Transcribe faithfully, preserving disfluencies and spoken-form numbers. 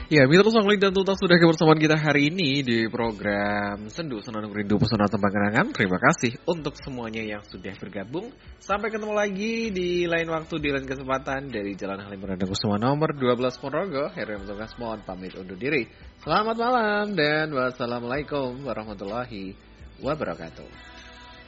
Ya, Mitra Songling dan Tuntas sudah kebersamaan kita hari ini di program Sendu Senandung Rindu Pesona Tembang Kenangan. Terima kasih untuk semuanya yang sudah bergabung. Sampai ketemu lagi di lain waktu, di lain kesempatan dari Jalan Halim Perdana Kusuma nomor dua belas Ponorogo. Heri Tugas mohon pamit undur diri. Selamat malam dan wassalamualaikum warahmatullahi wabarakatuh.